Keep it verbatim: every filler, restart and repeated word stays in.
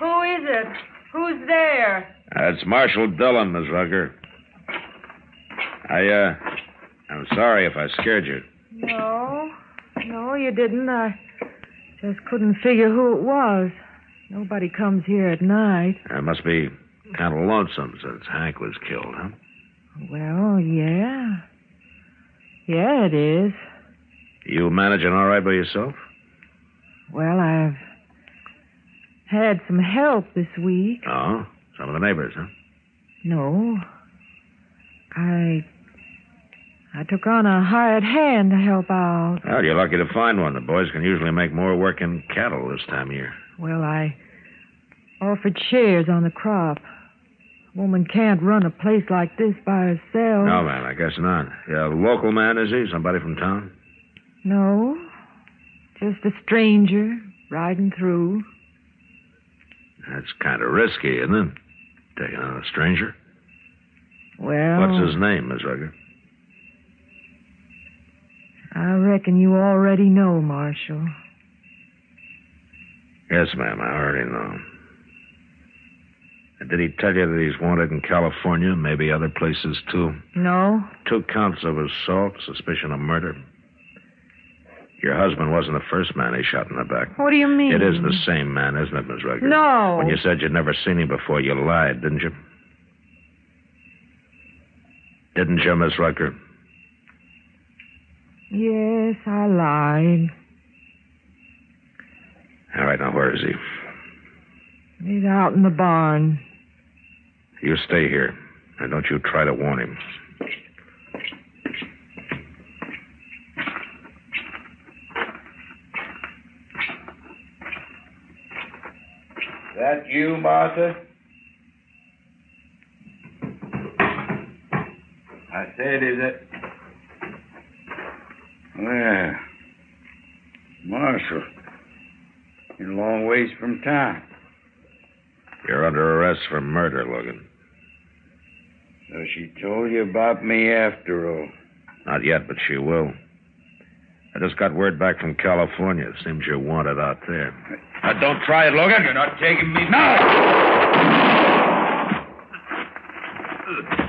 Who is it? Who's there? Uh, it's Marshal Dillon, Miss Rucker. I, uh, I'm sorry if I scared you. No. No, you didn't. I just couldn't figure who it was. Nobody comes here at night. It must be kind of lonesome since Hank was killed, huh? Well, yeah. Yeah, it is. You managing all right by yourself? Well, I've had some help this week. Oh? Some of the neighbors, huh? No. I... I took on a hired hand to help out. Well, you're lucky to find one. The boys can usually make more work in cattle this time of year. Well, I offered shares on the crop. A woman can't run a place like this by herself. No, ma'am, I guess not. Yeah, a local man, is he? Somebody from town? No. Just a stranger riding through. That's kind of risky, isn't it? Taking on a stranger. Well... What's his name, Miss Rucker? I reckon you already know, Marshal. Yes, ma'am, I already know. Did he tell you that he's wanted in California, maybe other places, too? No. Two counts of assault, suspicion of murder. Your husband wasn't the first man he shot in the back. What do you mean? It is the same man, isn't it, Miss Rucker? No. When you said you'd never seen him before, you lied, didn't you? Didn't you, Miss Rucker? Yes, I lied. All right, now, where is he? He's out in the barn. You stay here, and don't you try to warn him. That you, Martha? I said, is it? Well, Marshal, you're a long ways from town. You're under arrest for murder, Logan. So she told you about me after all. Not yet, but she will. I just got word back from California. It seems you're wanted out there. Now, don't try it, Logan. You're not taking me now.